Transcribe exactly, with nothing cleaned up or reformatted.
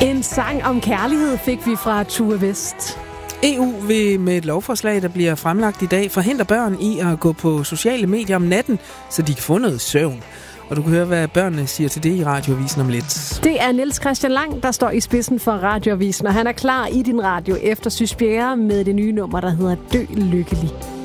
En sang om kærlighed fik vi fra Tue Vest. E U vil med et lovforslag, der bliver fremlagt i dag, forhindre børn i at gå på sociale medier om natten, så de kan få noget søvn. Og du kan høre, hvad børnene siger til det i Radioavisen om lidt. Det er Niels Christian Lang, der står i spidsen for Radioavisen, og han er klar i din radio efter Sys Bjerre med det nye nummer, der hedder Dø Lykkelig.